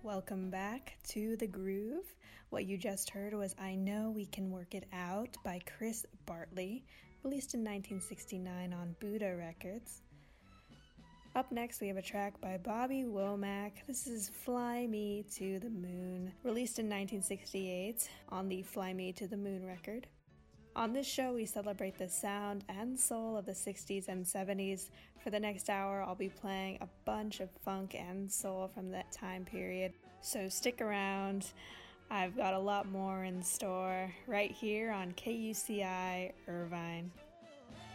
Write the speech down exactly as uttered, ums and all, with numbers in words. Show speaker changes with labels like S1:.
S1: Welcome back to The Groove. What you just heard was I Know We Can Work It Out by Chris Bartley, released in nineteen sixty-nine on Buddha Records. Up next, we have a track by Bobby Womack. This is Fly Me to the Moon, released in nineteen sixty-eight on the Fly Me to the Moon record. On this show, we celebrate the sound and soul of the sixties and seventies. For the next hour, I'll be playing a bunch of funk and soul from that time period. So stick around. I've got a lot more in store right here on K U C I Irvine.